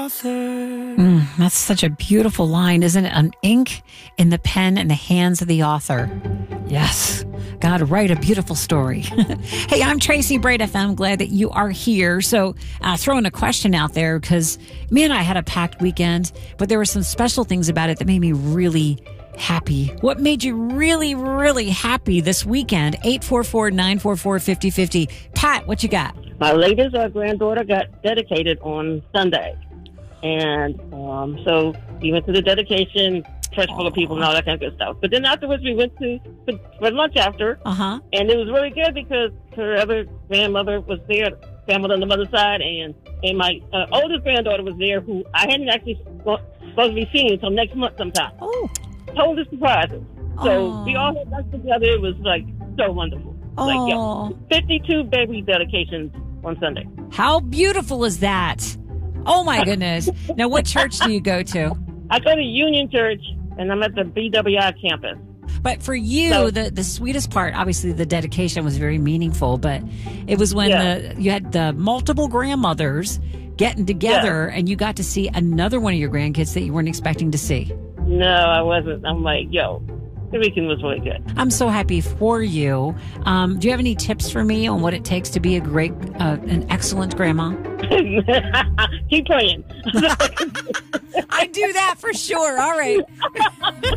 author. That's such a beautiful line, isn't it? An ink in the pen and the hands of the author. Yes. God, write a beautiful story. Hey, I'm Tracy Breda. I'm glad that you are here. So throwing a question out there because, man, I had a packed weekend, but there were some special things about it that made me really happy. What made you really, really happy this weekend? 844-944-5050. Pat, what you got? My latest granddaughter got dedicated on Sunday. And so we went to the dedication, church full of people and all that kind of good stuff. But then afterwards, we went for lunch after. Uh-huh. And it was really good because her other grandmother was there, grandmother on the mother's side, and my oldest granddaughter was there, who I hadn't actually supposed to be seeing until next month sometime. Oh. Total surprises. So we all had lunch together. It was like so wonderful. Oh. 52 baby dedications on Sunday. How beautiful is that? Oh, my goodness. Now, what church do you go to? I go to Union Church, and I'm at the BWI campus. But for you, the sweetest part, obviously the dedication was very meaningful, but it was when you had the multiple grandmothers getting together and you got to see another one of your grandkids that you weren't expecting to see. No, I wasn't. I'm like, the weekend was really good. I'm so happy for you. Do you have any tips for me on what it takes to be an excellent grandma? Keep praying. I do that for sure. All right.